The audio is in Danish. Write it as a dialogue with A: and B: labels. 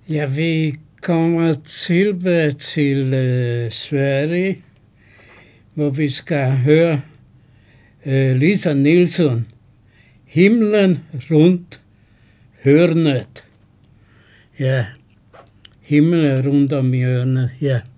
A: Ja, vi kommer tilbage til Sverige, hvor vi skal høre Lisa Nilsson, Himlen rundt hörnet. Ja, himlen rundt om hjørnet, ja.